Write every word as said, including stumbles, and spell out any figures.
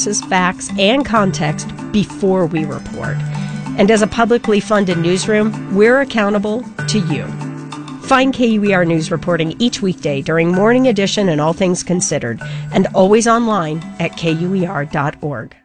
sources, facts, and context before we report. And as a publicly funded newsroom, we're accountable to you. Find K U E R News reporting each weekday during Morning Edition and All Things Considered, and always online at K U E R dot org.